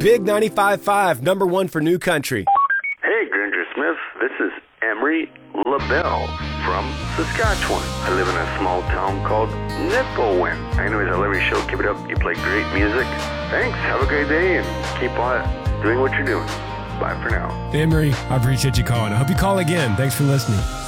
Big 95.5, number one for new country. Hey, Granger Smith. This is Emery LaBelle from Saskatchewan. I live in a small town called Nipawin. Anyways, I love your show. Keep it up. You play great music. Thanks. Have a great day and keep on doing what you're doing. Bye for now. Emery, I appreciate you calling. I hope you call again. Thanks for listening.